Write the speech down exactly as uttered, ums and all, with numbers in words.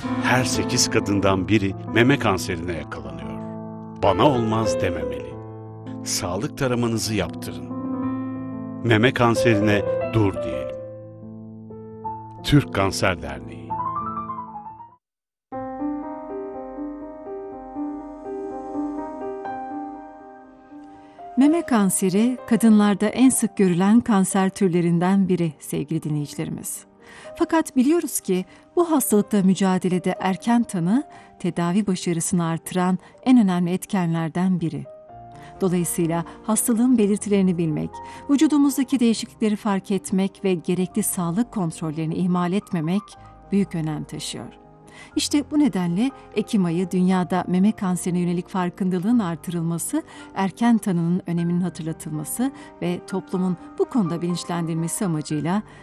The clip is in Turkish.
her sekiz kadından biri meme kanserine yakalanıyor. Bana olmaz dememeli. Sağlık taramanızı yaptırın. Meme kanserine dur diyelim. Türk Kanser Derneği. Meme kanseri, kadınlarda en sık görülen kanser türlerinden biri sevgili dinleyicilerimiz. Fakat biliyoruz ki bu hastalıkla mücadelede erken tanı, tedavi başarısını artıran en önemli etkenlerden biri. Dolayısıyla hastalığın belirtilerini bilmek, vücudumuzdaki değişiklikleri fark etmek ve gerekli sağlık kontrollerini ihmal etmemek büyük önem taşıyor. İşte bu nedenle Ekim ayı dünyada meme kanserine yönelik farkındalığın artırılması, erken tanının öneminin hatırlatılması ve toplumun bu konuda bilinçlendirilmesi amacıyla